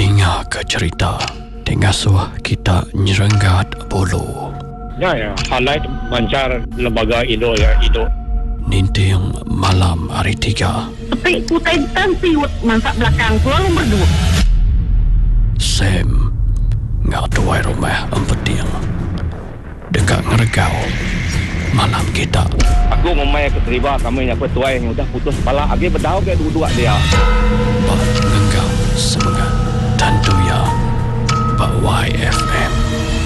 Dengar ke cerita Tengasuh kita nyerenggat bulu. Ya, highlight mancar lembaga Indo ya, Indo. Ninting malam hari 3. Tapi kutai tansiwat mansak belakang selalu berdua. Sam ngatuai rumah empeting dekat ngeregau malam kita. Aku memang keterima kami yang petuai yang udah putus kepala. Agi berdau ke dua-dua dia. Pak Ngenggau semangat. Tentu ya Pak YFM.